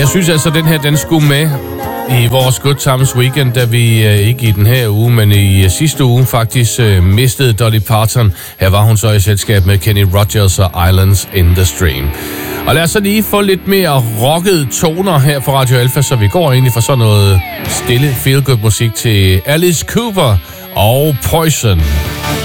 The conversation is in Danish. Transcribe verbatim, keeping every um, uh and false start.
jeg synes altså, at den her, den skulle med i vores Good Times Weekend, da vi øh, ikke i den her uge, men i øh, sidste uge faktisk øh, mistede Dolly Parton. Her var hun så i selskab med Kenny Rogers og Islands in the Stream. Og lad os så lige få lidt mere rockede toner her fra Radio Alpha, så vi går egentlig fra sådan noget stille feel-good musik til Alice Cooper og Poison.